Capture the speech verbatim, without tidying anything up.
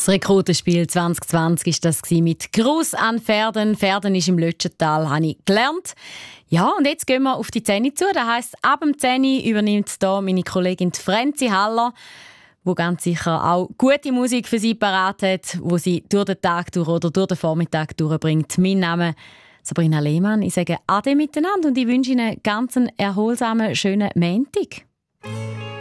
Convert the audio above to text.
Das Rekrutenspiel zwanzig zwanzig war das mit Gruß an Pferden. Pferden ist im Lötschental, habe ich gelernt. Ja, und jetzt gehen wir auf die zehn zu. Das heisst, ab dem zehn übernimmt hier meine Kollegin Frenzi Haller, die ganz sicher auch gute Musik für Sie parat hat, die sie durch den Tag durch oder durch den Vormittag durchbringt. Mein Name ist Sabrina Lehmann. Ich sage Ade miteinander und ich wünsche Ihnen ganz einen erholsamen, schönen Montag.